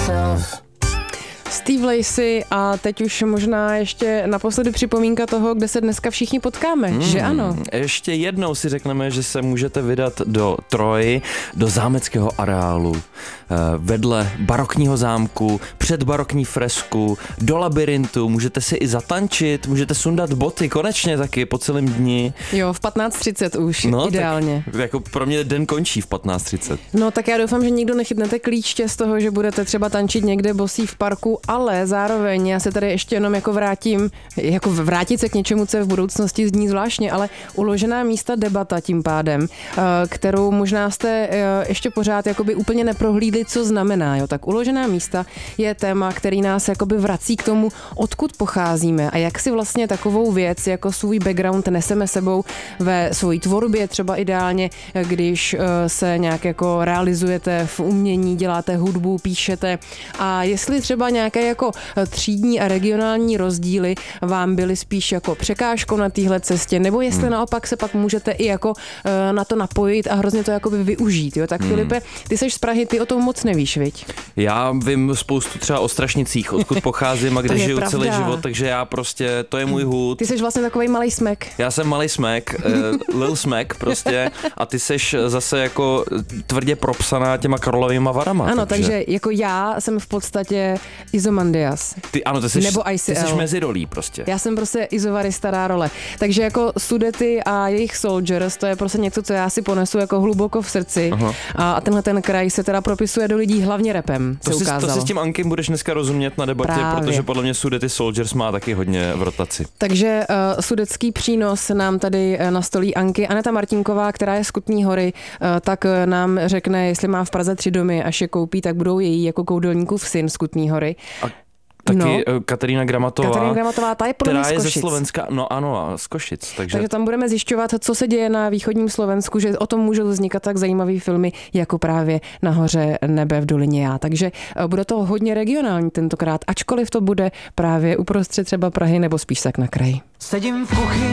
Steve Lacy a teď už možná ještě naposledy připomínka toho, kde se dneska všichni potkáme, že ano? Ještě jednou si řekneme, že se můžete vydat do Troji, do zámeckého areálu, vedle barokního zámku, před barokní fresku, do labirintu, můžete si i zatančit, můžete sundat boty, konečně taky po celém dni. Jo, v 15:30 už, ideálně. Tak, jako pro mě den končí v 15:30. No tak já doufám, že nikdo nechytnete klíště z toho, že budete třeba tančit někde bosí v parku, ale zároveň já se tady ještě jenom jako vrátím, jako vrátit se k něčemu, co je v budoucnosti zní zvláštně, ale uložená místa debata tím pádem, kterou možná jste ještě pořád jakoby úplně neprohlídli, co znamená. Jo? Tak uložená místa je téma, který nás jakoby vrací k tomu, odkud pocházíme a jak si vlastně takovou věc jako svůj background neseme sebou ve svojí tvorbě, třeba ideálně, když se nějak jako realizujete v umění, děláte hudbu, píšete a jestli třeba nějaké jako třídní a regionální rozdíly vám byly spíš jako překážkou na téhle cestě, nebo jestli naopak se pak můžete i jako na to napojit a hrozně to jakoby využít. Jo? Tak Filipe, ty seš z Prahy, ty o tom moc nevíš, viď? Já vím spoustu třeba o Strašnicích, odkud pocházím a kde žiju celý život, takže já prostě, to je můj hud. Ty seš vlastně takovej malej smek. Já jsem malej smek, Lil Smek prostě a ty seš zase jako tvrdě propsaná těma Karlovýma Varama. Ano, takže jako já jsem v podstatě Izomandias. Ty jsi mezirolí prostě. Já jsem prostě Izovary stará role. Takže jako Sudety a jejich Soldiers, to je prostě něco, co já si ponesu jako hluboko v srdci. Aha. A tenhle ten kraj se teda propisuje do lidí hlavně rapem, se ukázalo. To si s tím Ankem budeš dneska rozumět na debatě, právě. Protože podle mě Sudety Soldiers má taky hodně v rotaci. Takže sudetský přínos nám tady nastolí Anky. Aneta Martinková, která je z Kutní Hory, tak nám řekne, jestli má v Praze 3 domy, až je koupí, tak budou její jako koudelníkův syn z Kutní Hory. Taky Kateřina Gramatová, ta je podle mě z Košic. Ze Slovenska, no ano, z Košic. Takže tam budeme zjišťovat, co se děje na východním Slovensku, že o tom můžou vznikat tak zajímavý filmy, jako právě Nahoře nebe v dolině já. Takže bude to hodně regionální tentokrát, ačkoliv to bude právě uprostřed třeba Prahy nebo spíš tak na kraji. Sedím v kuchyni.